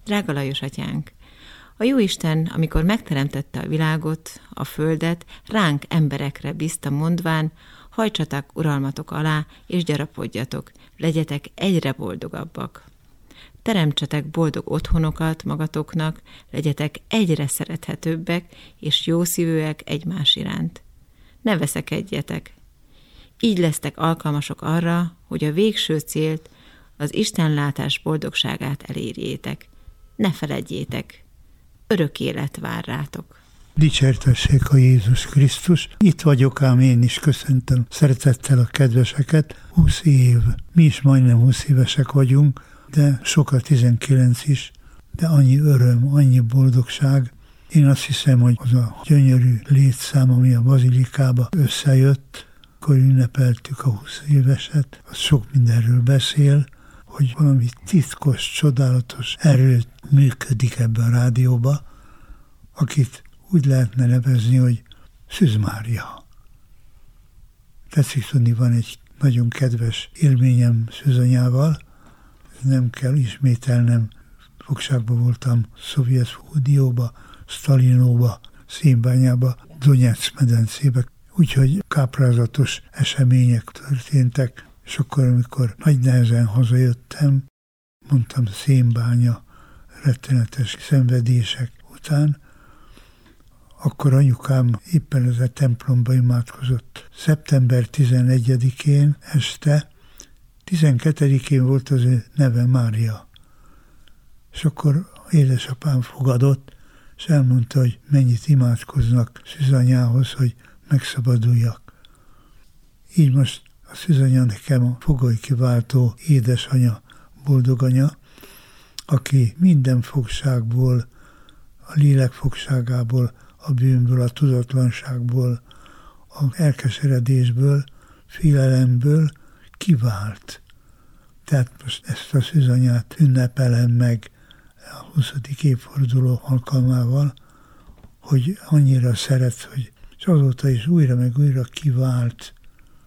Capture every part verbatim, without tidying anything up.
Drága Lajos atyánk, a Jóisten, amikor megteremtette a világot, a földet, ránk emberekre bízta mondván, hajtsatak uralmatok alá, és gyarapodjatok, legyetek egyre boldogabbak. Teremtsetek boldog otthonokat magatoknak, legyetek egyre szerethetőbbek és jószívűek egymás iránt. Ne veszekedjetek. Így lesztek alkalmasok arra, hogy a végső célt, az Istenlátás boldogságát elérjétek. Ne feledjétek, örök élet vár rátok. Dicsértessék a Jézus Krisztus. Itt vagyok ám én is, köszöntöm szeretettel a kedveseket. húsz év, mi is majdnem húsz évesek vagyunk, de sokkal tizenkilenc is, de annyi öröm, annyi boldogság. Én azt hiszem, hogy az a gyönyörű létszám, ami a bazilikába összejött, akkor ünnepeltük a húsz éveset, az sok mindenről beszél, hogy valami titkos, csodálatos erőt működik ebben a rádióba, akit úgy lehetne nevezni, hogy Szűz Mária. Tetszik tudni, van egy nagyon kedves élményem Szűzanyával, nem kell ismételnem, fogságban voltam Szovjetunióba, Sztalinóba, Szénbányába, Donetsz medencébe, úgyhogy káprázatos események történtek, és akkor, amikor nagy nehezen hazajöttem, mondtam Szénbánya rettenetes szenvedések után, akkor anyukám éppen ez a templomba imádkozott. szeptember tizenegyedikén este, tizenkettedikén volt az ő neve Mária. És akkor édesapám fogadott, és elmondta, hogy mennyit imádkoznak Szűzanyához, hogy megszabaduljak. Így most a Szűzanya nekem a fogolykiváltó édesanya, boldoganya, aki minden fogságból, a lélek fogságából, a bűnből, a tudatlanságból, a elkeseredésből, félelemből kivált. Tehát most ezt a Szűzanyát ünnepelem meg a huszadik évforduló alkalmával, hogy annyira szeret, hogy és azóta is újra meg újra kivált.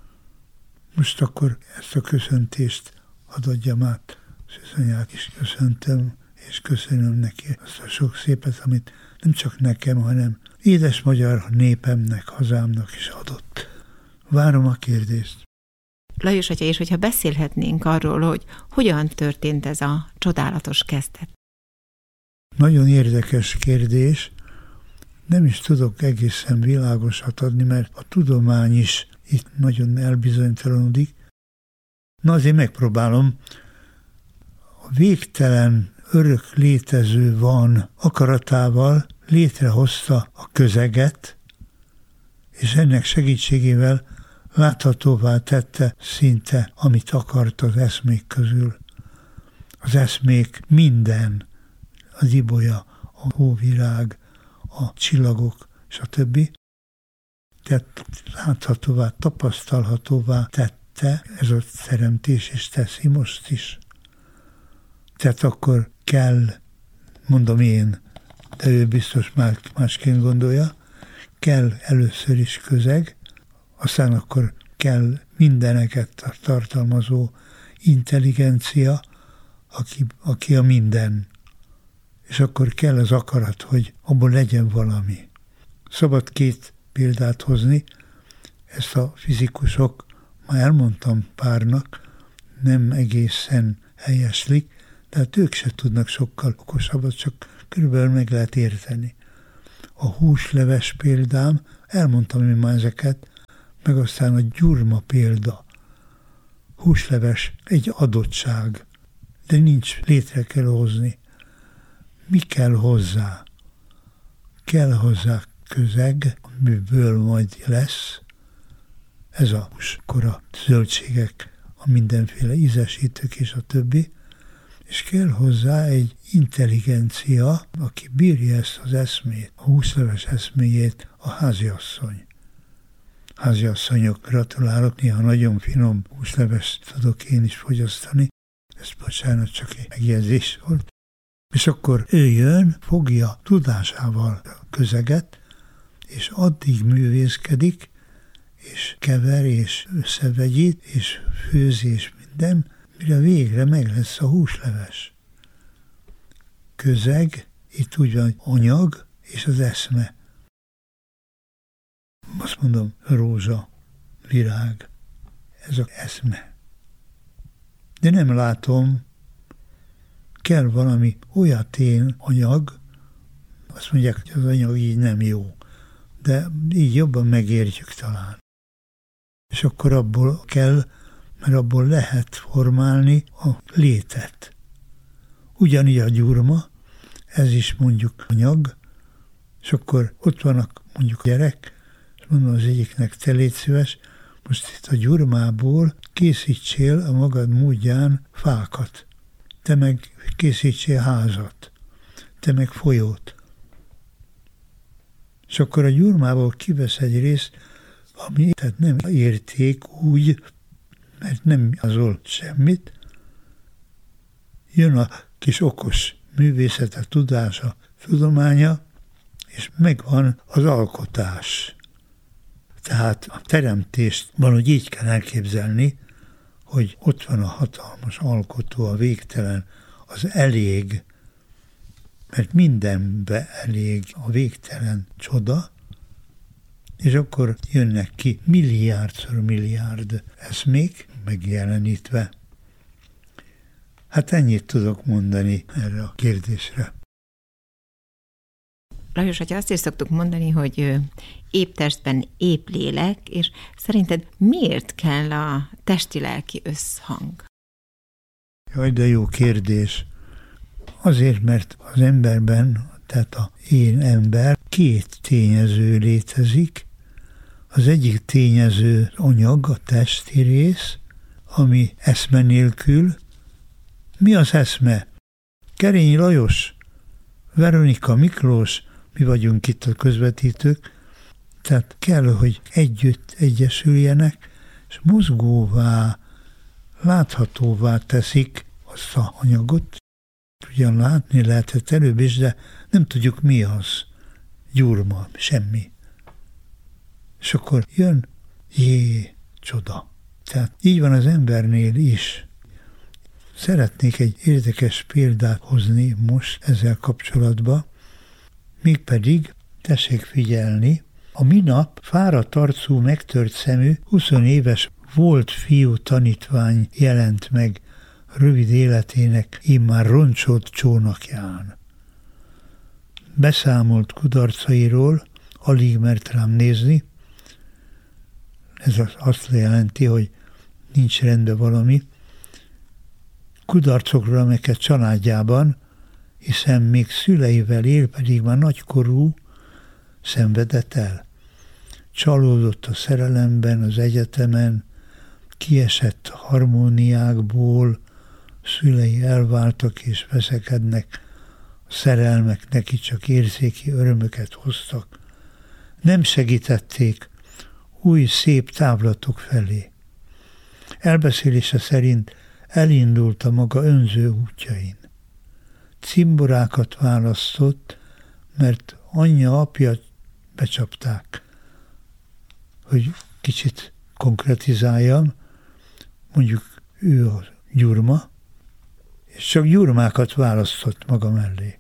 Most akkor ezt a köszöntést hadd adjam át. Szűzanyát is köszöntöm, és köszönöm neki azt a sok szépet, amit nem csak nekem, hanem édes magyar népemnek, hazámnak is adott. Várom a kérdést. Lajos atya, és hogyha beszélhetnénk arról, hogy hogyan történt ez a csodálatos kezdet. Nagyon érdekes kérdés. Nem is tudok egészen világosat adni, mert a tudomány is itt nagyon elbizonytalanodik. Na azért megpróbálom. A végtelen örök létező van akaratával létrehozta a közeget, és ennek segítségével láthatóvá tette szinte, amit akart az eszmék közül. Az eszmék minden, az ibolya, a hóvirág, a csillagok, stb. Tehát láthatóvá, tapasztalhatóvá tette ez a teremtés, és teszi most is. Tehát akkor kell, mondom én, de ő biztos már másként gondolja, kell először is közeg, aztán akkor kell mindeneket tartalmazó intelligencia, aki, aki a minden. És akkor kell az akarat, hogy abból legyen valami. Szabad két példát hozni, ezt a fizikusok, már elmondtam párnak, nem egészen helyeslik, tehát ők se tudnak sokkal okosabbat, csak körülbelül meg lehet érteni. A húsleves példám, elmondtam én már ezeket, meg aztán a gyurma példa. Húsleves egy adottság, de nincs, létre kell hozni. Mi kell hozzá? Kell hozzá közeg, amiből majd lesz. Ez a húskora zöldségek, a mindenféle ízesítők és a többi. És kell hozzá egy intelligencia, aki bírja ezt az eszmét, a húsleves eszméjét, a háziasszony. Háziasszonyok, gratulálok, néha nagyon finom húsleves tudok én is fogyasztani. Ez bocsánat, csak egy megjegyzés volt. És akkor ő jön, fogja tudásával a közeget, és addig művészkedik, és kever, és összevegyít, és főz, és minden, mire végre meg lesz a húsleves. közeg, itt úgy van anyag és az eszme. Azt mondom, rózsa, virág, ez az eszme. De nem látom, kell valami olyat én anyag, azt mondják, hogy az anyag így nem jó, de így jobban megértjük talán. És akkor abból kell, mert abból lehet formálni a létet. Ugyanígy a gyurma, ez is mondjuk anyag, és akkor ott vannak mondjuk a gyerek, és mondom az egyiknek, te légy szíves, most itt a gyurmából készítsél a magad módján fákat, te meg készítsél házat, te meg folyót. És akkor a gyurmából kivesz egy részt, ami tehát nem érték úgy, mert nem azol semmit, jön a kis okos művészete, tudása, tudománya, és megvan az alkotás. Tehát a teremtést valahogy így kell elképzelni, hogy ott van a hatalmas alkotó, a végtelen, az elég, mert mindenbe elég a végtelen csoda, és akkor jönnek ki milliárdszor milliárd eszmék megjelenítve. Hát ennyit tudok mondani erre a kérdésre. Lajos, hogyha azt is szoktuk mondani, hogy épp testben épp lélek, és szerinted miért kell a testi-lelki összhang? Jaj, de jó kérdés. Azért, mert az emberben, tehát a én ember, két tényező létezik. Az egyik tényező anyag, a testi rész, ami eszme nélkül. Mi az eszme? Kerényi Lajos, Veronika Miklós, mi vagyunk itt a közvetítők, tehát kell, hogy együtt egyesüljenek, és mozgóvá, láthatóvá teszik azt a anyagot. Ugyan látni lehetett előbb is, de nem tudjuk mi az. Gyurma, semmi. És akkor jön, jé, csoda. Tehát így van az embernél is. Szeretnék egy érdekes példát hozni most ezzel kapcsolatban, mégpedig, tessék figyelni, a minap fáradt arcú, megtört szemű, huszonéves volt fiú tanítvány jelent meg rövid életének immár roncsolt csónakján. Beszámolt kudarcairól, alig mert rám nézni, ez azt jelenti, hogy nincs rendben valami, kudarcokról, amelyeket családjában, hiszen még szüleivel él, pedig már nagykorú, szenvedett el. Csalódott a szerelemben, az egyetemen, kiesett a harmóniákból, szülei elváltak és veszekednek, a szerelmek neki csak érzéki örömöket hoztak. Nem segítették új szép távlatok felé. Elbeszélése szerint elindult a maga önző útjain. Cimborákat választott, mert anyja, apja becsapták. Hogy kicsit konkretizáljam, mondjuk ő a gyurma, és csak gyurmákat választott maga mellé.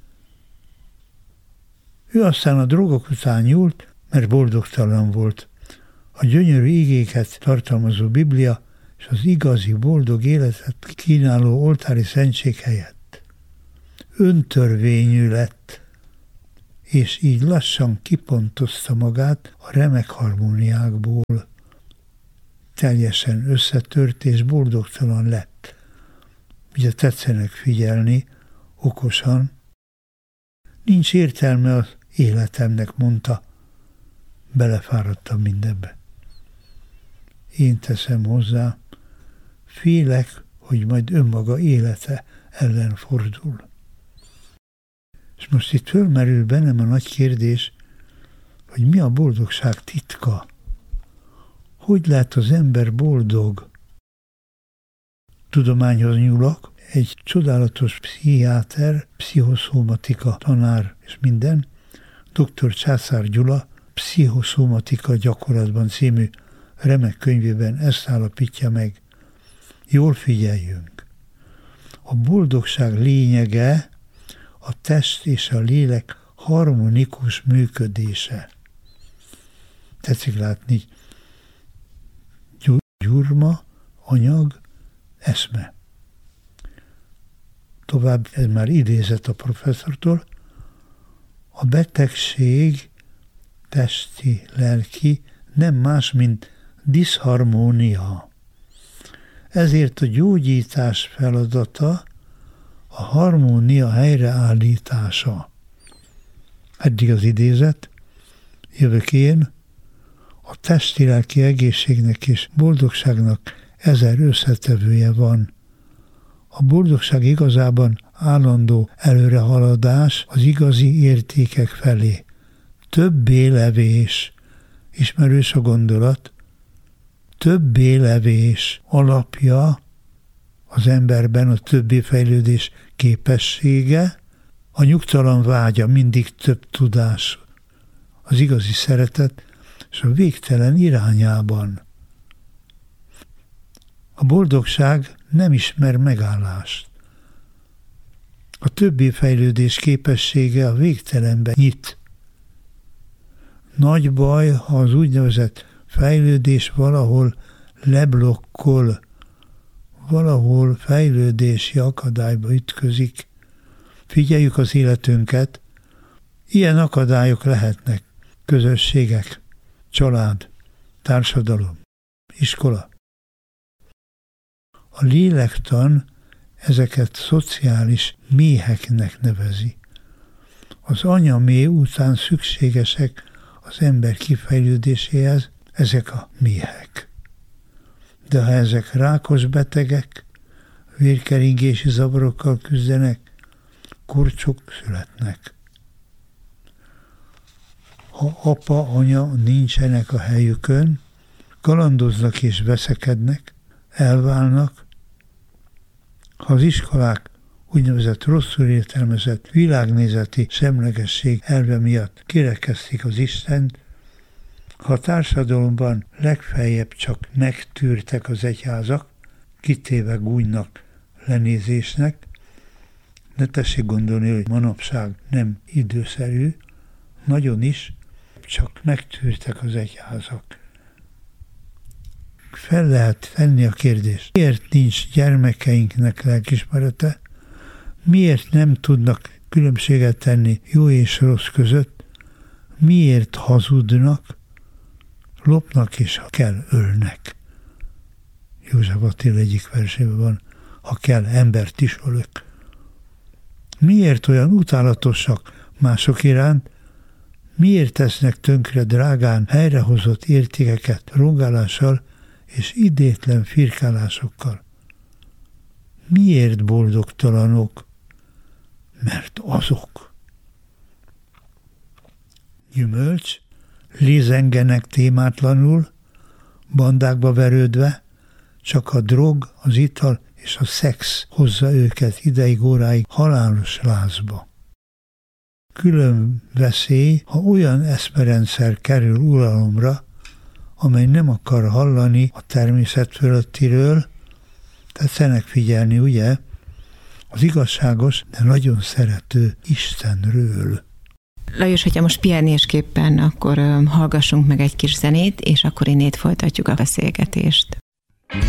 Ő aztán a drogok után nyúlt, mert boldogtalan volt. A gyönyörű igéket tartalmazó Biblia és az igazi boldog életet kínáló oltári szentség helyett öntörvényű lett, és így lassan kipontozta magát a remek harmóniákból. Teljesen összetört és boldogtalan lett. Ugye tetszenek figyelni, okosan. Nincs értelme az életemnek, mondta, belefáradtam mindebbe. Én teszem hozzá, félek, hogy majd önmaga élete ellen fordul. És most itt fölmerül bennem a nagy kérdés, hogy mi a boldogság titka? Hogy lehet az ember boldog? Tudományhoz nyúlok, egy csodálatos pszichiáter, pszichoszomatika tanár és minden, doktor Császár Gyula, Pszichoszomatika gyakorlatban című remek könyvében ezt állapítja meg. Jól figyeljünk. A boldogság lényege a test és a lélek harmonikus működése. Tetszik látni, gyurma, anyag, eszme. Tovább, ez már idézett a professzortól, a betegség testi, lelki nem más, mint diszharmónia. Ezért a gyógyítás feladata a harmónia helyreállítása. Eddig az idézet, jövök én, a testi-lelki egészségnek és boldogságnak ezer összetevője van. A boldogság igazában állandó előrehaladás az igazi értékek felé. Többé levés, ismerős a gondolat, többé levés alapja az emberben a többé fejlődés képessége, a nyugtalan vágya mindig több tudás, az igazi szeretet és a végtelen irányában. A boldogság nem ismer megállást. A többé fejlődés képessége a végtelenbe nyit. Nagy baj, ha az úgynevezett fejlődés valahol leblokkol, valahol fejlődési akadályba ütközik. Figyeljük az életünket, ilyen akadályok lehetnek közösségek, család, társadalom, iskola. A lélektan ezeket szociális méheknek nevezi. Az anyaméh után szükségesek az ember kifejlődéséhez ezek a méhek. De ha ezek rákos betegek, vérkeringési zavarokkal küzdenek, kurcsok születnek. Ha apa, anya nincsenek a helyükön, kalandoznak és veszekednek, elválnak, ha az iskolák úgynevezett rosszul értelmezett világnézeti semlegesség elve miatt kirekesztik az Istent, ha a társadalomban legfeljebb csak megtűrtek az egyházak, kitéve gúnynak, lenézésnek, de tessék gondolni, hogy manapság nem időszerű, nagyon is, csak megtűrtek az egyházak. Fel lehet tenni a kérdést, miért nincs gyermekeinknek lelkiismerete, miért nem tudnak különbséget tenni jó és rossz között, miért hazudnak, lopnak és ha kell ölnek. József Attila egyik versében van, ha kell embert is ölök. Miért olyan utálatosak mások iránt, miért tesznek tönkre drágán helyrehozott értékeket rongálással és idétlen firkálásokkal? Miért boldogtalanok? Mert azok. Gyümölcs, lézengenek témátlanul, bandákba verődve, csak a drog, az ital és a szex hozza őket ideig óráig halálos lázba. Külön veszély, ha olyan eszmerendszer kerül uralomra, amely nem akar hallani a természet fölöttiről, tetszenek figyelni, ugye, az igazságos, de nagyon szerető Istenről. Lajos, hogyha most pihenésképpen, akkor hallgassunk meg egy kis zenét, és akkor innét folytatjuk a beszélgetést.